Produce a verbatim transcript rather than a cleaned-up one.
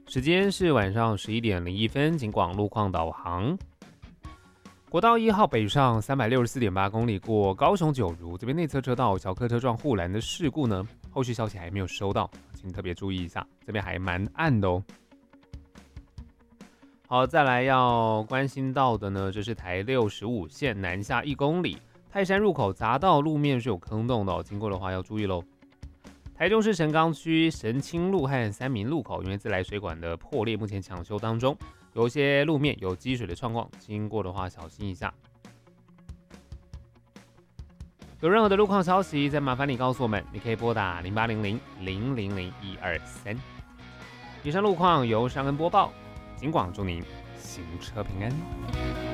时间是晚上十一点零一分，警广路况导航。国道一号北上三百六十四点八公里过高雄九如，这边内侧车道小客车撞护栏的事故呢，后续消息还没有收到，请特别注意一下，这边还蛮暗的哦。好，再来要关心到的呢，这是台六十五线南下一公里，泰山入口匝道路面是有坑洞的哦，经过的话要注意喽。台中市神冈区神清路和三民路口，因为自来水管的破裂，目前抢修当中，有一些路面有积水的状况，经过的话小心一下。有任何的路况消息，再麻烦你告诉我们，你可以拨打零八零零零零零一二三。以上路况由尚恩播报，警广祝您行车平安。